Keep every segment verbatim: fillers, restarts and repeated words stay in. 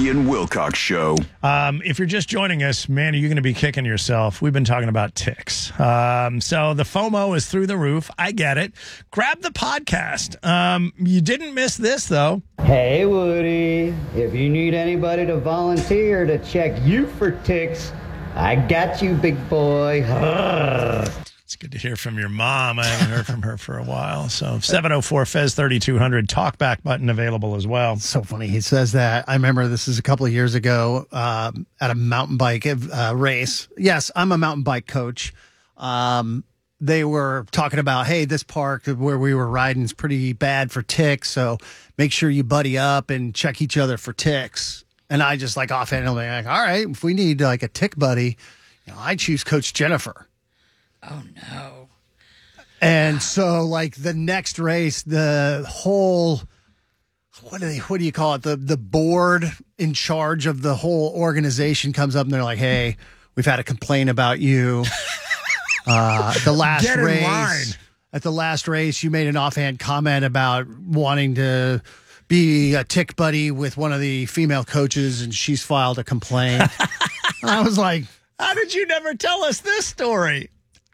Woody and Wilcox Show. Um, if you're just joining us, man, you're going to be kicking yourself. We've been talking about ticks. Um, so the FOMO is through the roof. I get it. Grab the podcast. Um, you didn't miss this, though. Hey, Woody. If you need anybody to volunteer to check you for ticks, I got you, big boy. It's good to hear from your mom. I haven't heard from her for a while. So seven oh four Fez thirty-two hundred talkback button available as well. So funny he says that. I remember this is a couple of years ago um, at a mountain bike uh, race. Yes, I'm a mountain bike coach. Um, they were talking about, hey, this park where we were riding is pretty bad for ticks, so make sure you buddy up and check each other for ticks. And I just like offhandedly like, all right, if we need like a tick buddy, you know, I choose Coach Jennifer. Oh, no. And so, like, the next race, the whole, what do they, what do you call it? The the board in charge of the whole organization comes up and they're like, hey, we've had a complaint about you. Uh, the last Get in race, line. at the last race, you made an offhand comment about wanting to be a tick buddy with one of the female coaches, and she's filed a complaint. And I was like, how did you never tell us this story?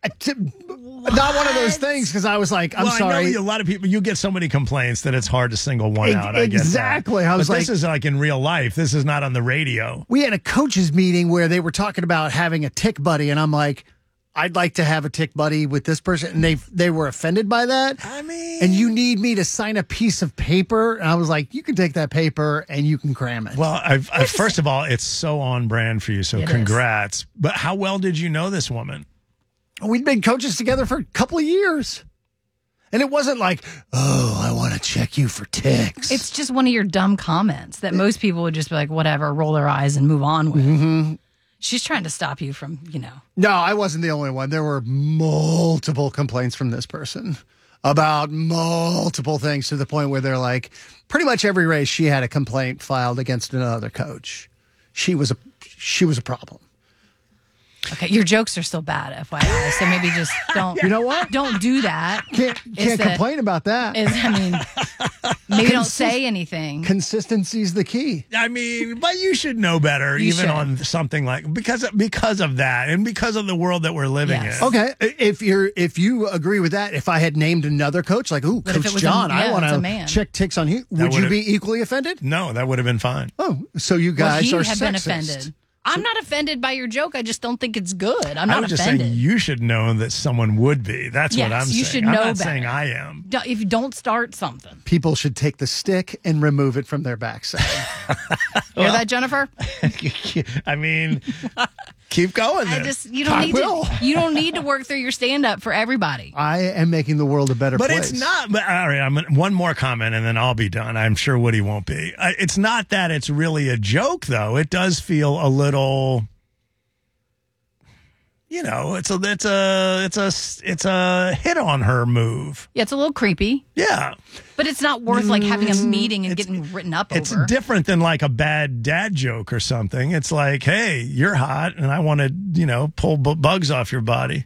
Not one of those things, because I was like, I'm well, sorry. I know a lot of people, you get so many complaints that it's hard to single one E- out. I get that. exactly. I was but like- this is like in real life. This is not on the radio. We had a coaches meeting where they were talking about having a tick buddy, and I'm like, I'd like to have a tick buddy with this person, and they they were offended by that. I mean, and you need me to sign a piece of paper, and I was like, you can take that paper and you can cram it. well, I've, i first of all, it's so on brand for you, so It is. congrats. But how well did you know this woman? We'd been coaches together for a couple of years, and it wasn't like, oh, I want to check you for ticks. It's just one of your dumb comments that most people would just be like, whatever, roll their eyes and move on with. Mm-hmm. She's trying to stop you from, you know. No, I wasn't the only one. There were multiple complaints from this person about multiple things, to the point where they're like, pretty much every race she had a complaint filed against another coach. She was a she was a problem. Okay, your jokes are still bad, F Y I. So maybe just don't. You know what? Don't do that. Can't can't the- complain about that. Is I mean, maybe don't say anything. Consistency's the key. I mean, but you should know better, You even should. on something like because because of that, and because of the world that we're living Yes. in. Okay, if you're if you agree with that, if I had named another coach, like, ooh, But if Coach it was a- John, I yeah, want it's a to man. check ticks on you. Would you would've- be equally offended? No, that would have been fine. Oh, so you Well, guys he are had sexist. been offended. I'm not offended by your joke. I just don't think it's good. I'm I not was just offended. saying you should know that someone would be. That's what Yes, I'm saying. you should I'm know not better. saying I am. Don't- if you don't start something. People should take the stick and remove it from their backside. Hear that, Jennifer? I mean, keep going. I Then. just you don't I need will. to you don't need to work through your stand up for everybody. I am making the world a better But place. it's not. But all right, I'm one more comment, and then I'll be done. I'm sure Woody won't be. I- It's not that it's really a joke, though. It does feel a little. You know, it's a it's a it's a it's a hit on her move. Yeah, it's a little creepy, Yeah, but it's not worth like having a meeting and getting written up it's over. different than like a bad dad joke or something. It's like, hey, you're hot, and I want to, you know, pull bu- bugs off your body.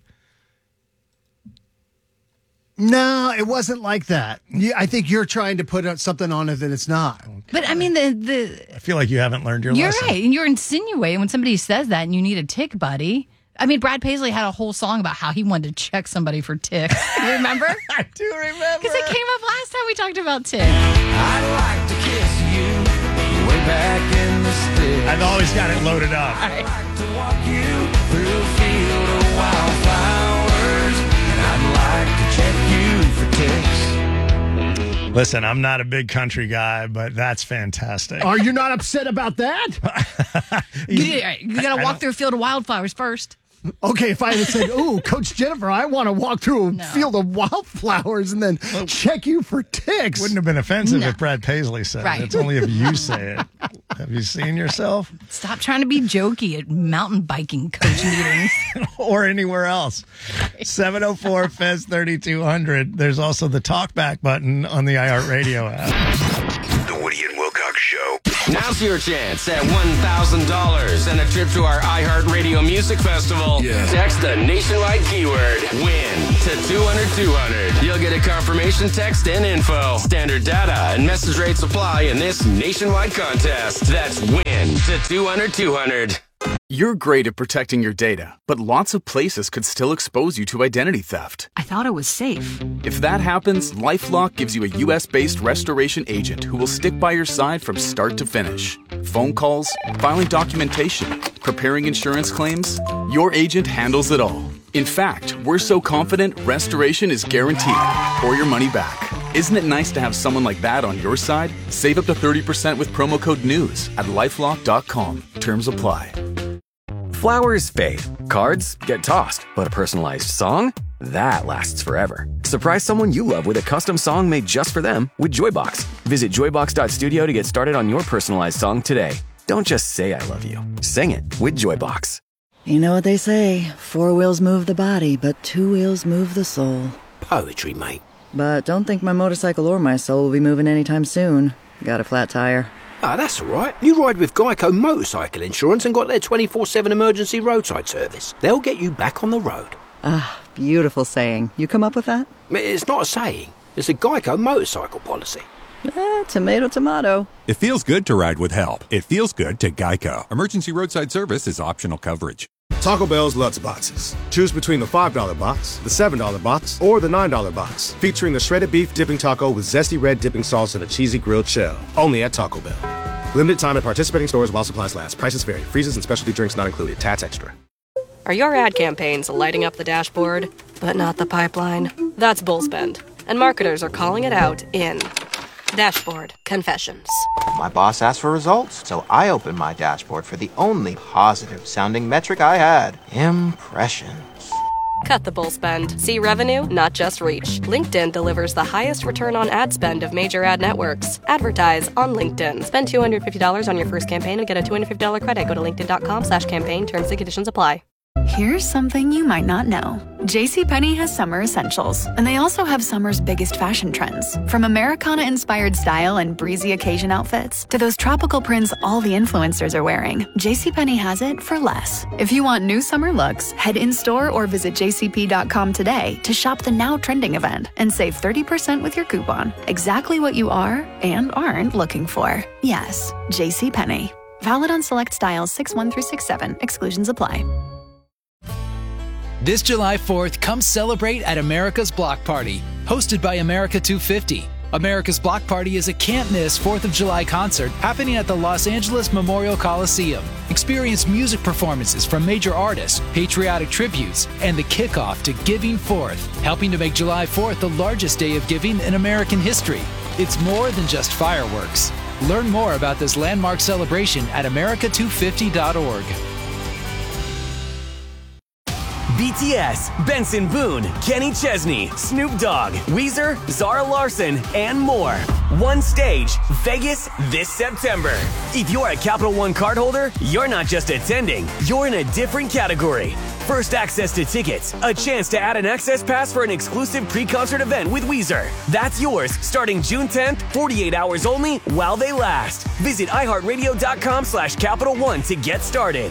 No, it wasn't like that. You, I think you're trying to put out something on it that it's not. But I mean, the the I feel like you haven't learned your you're lesson. right, and you're insinuating when somebody says that, and you need a tick buddy. I mean, Brad Paisley had a whole song about how he wanted to check somebody for ticks. You remember? I do remember. Because it came up last time we talked about ticks. I'd like to kiss you way back in the sticks. I've always got it loaded up. I'd like to walk you through a field of wildflowers, and I'd like to check you for ticks. Listen, I'm not a big country guy, but that's fantastic. Are you not upset about that? You, you got to walk through a field of wildflowers first. Okay, if I had said, "Ooh, Coach Jennifer, I want to walk through a No. field of wildflowers and then check you for ticks," Wouldn't have been offensive No. if Brad Paisley said Right. it. It's only if you say it. Have you seen yourself? Stop trying to be jokey at mountain biking coach meetings. Or anywhere else. seven oh four Fez thirty-two hundred. There's also the talkback button on the iHeartRadio app. The Woody and Wilcox Show. Now's your chance at one thousand dollars and a trip to our iHeartRadio Music Festival. Yeah. Text the nationwide keyword WIN to two hundred two hundred. You'll get a confirmation text and info. Standard data and message rates apply in this nationwide contest. That's WIN to two hundred two hundred. You're great at protecting your data, but lots of places could still expose you to identity theft. I thought it was safe. If that happens, LifeLock gives you a U S-based restoration agent who will stick by your side from start to finish. Phone calls, filing documentation, preparing insurance claims, your agent handles it all. In fact, we're so confident restoration is guaranteed or your money back. Isn't it nice to have someone like that on your side? Save up to thirty percent with promo code NEWS at lifelock dot com. Terms apply. Flowers fade. Cards get tossed. But a personalized song? That lasts forever. Surprise someone you love with a custom song made just for them with Joybox. Visit joybox dot studio to get started on your personalized song today. Don't just say I love you. Sing it with Joybox. You know what they say, four wheels move the body, but two wheels move the soul. Poetry, mate. But don't think my motorcycle or my soul will be moving anytime soon. Got a flat tire. Ah, that's all right. You ride with Geico Motorcycle Insurance and got their twenty-four seven emergency roadside service. They'll get you back on the road. Ah, beautiful saying. You come up with that? It's not a saying. It's a Geico motorcycle policy. Eh, tomato, tomato. It feels good to ride with help. It feels good to Geico. Emergency roadside service is optional coverage. Taco Bell's Lutz Boxes. Choose between the five dollar box, the seven dollar box, or the nine dollar box. Featuring the shredded beef dipping taco with zesty red dipping sauce and a cheesy grilled shell. Only at Taco Bell. Limited time at participating stores while supplies last. Prices vary. Freezes and specialty drinks not included. Tats extra. Are your ad campaigns lighting up the dashboard, but not the pipeline? That's Bullspend. And marketers are calling it out in Dashboard Confessions. My boss asked for results, so I opened my dashboard for the only positive-sounding metric I had. Impressions. Cut the bull spend. See revenue, not just reach. LinkedIn delivers the highest return on ad spend of major ad networks. Advertise on LinkedIn. Spend two hundred fifty dollars on your first campaign and get a two hundred fifty dollars credit. Go to linkedin.com slash campaign. Terms and conditions apply. Here's something you might not know. JCPenney has summer essentials, and they also have summer's biggest fashion trends. From Americana-inspired style and breezy occasion outfits to those tropical prints all the influencers are wearing, JCPenney has it for less. If you want new summer looks, head in-store or visit j c p dot com today to shop the now trending event and save thirty percent with your coupon. Exactly what you are and aren't looking for. Yes, JCPenney. Valid on select styles six one through six seven. Exclusions apply. This July fourth, come celebrate at America's Block Party, hosted by America two fifty. America's Block Party is a can't-miss fourth of July concert happening at the Los Angeles Memorial Coliseum. Experience music performances from major artists, patriotic tributes, and the kickoff to Giving Fourth, helping to make July fourth the largest day of giving in American history. It's more than just fireworks. Learn more about this landmark celebration at america two fifty dot org. B T S, Benson Boone, Kenny Chesney, Snoop Dogg, Weezer, Zara Larson, and more. One stage, Vegas this September. If you're a Capital One cardholder, you're not just attending, you're in a different category. First access to tickets, a chance to add an access pass for an exclusive pre-concert event with Weezer. That's yours starting June tenth, forty-eight hours only while they last. Visit iHeartRadio.com slash Capital One to get started.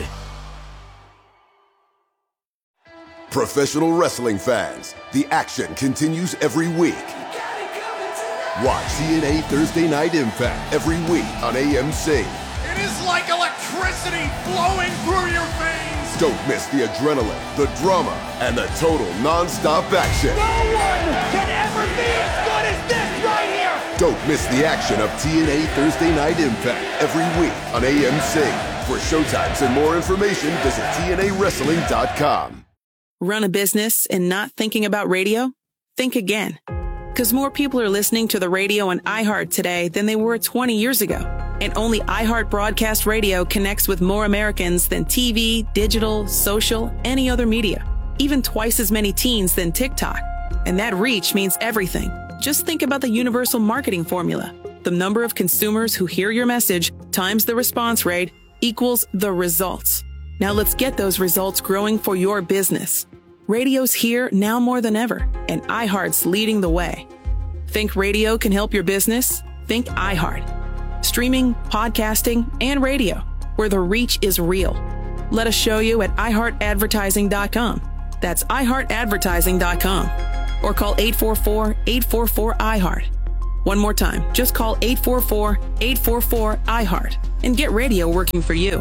Professional wrestling fans, the action continues every week. Watch T N A Thursday Night Impact every week on A M C. It is like electricity flowing through your veins. Don't miss the adrenaline, the drama, and the total non-stop action. No one can ever be as good as this right here. Don't miss the action of T N A Thursday Night Impact every week on A M C. For showtimes and more information, visit T N A wrestling dot com. Run a business and not thinking about radio? Think again. Because more people are listening to the radio on iHeart today than they were twenty years ago. And only iHeart Broadcast Radio connects with more Americans than T V, digital, social, any other media. Even twice as many teens than TikTok. And that reach means everything. Just think about the universal marketing formula. The number of consumers who hear your message times the response rate equals the results. Now let's get those results growing for your business. Radio's here now more than ever, and iHeart's leading the way. Think radio can help your business? Think iHeart. Streaming, podcasting, and radio, where the reach is real. Let us show you at i heart advertising dot com. That's i heart advertising dot com. Or call eight four four, eight four four, I heart. One more time, just call eight four four, eight four four, I heart. and get radio working for you.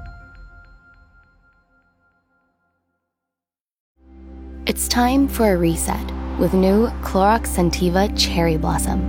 It's time for a reset with new Clorox Scentiva Cherry Blossom.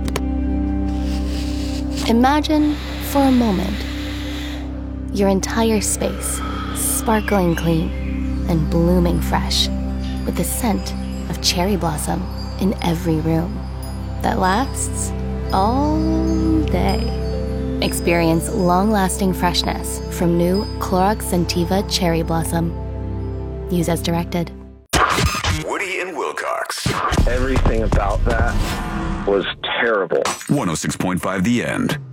Imagine, for a moment, your entire space sparkling clean and blooming fresh with the scent of cherry blossom in every room that lasts all day. Experience long-lasting freshness from new Clorox Scentiva Cherry Blossom. Use as directed. Woody and Wilcox. Everything about that was terrible. one oh six point five The End.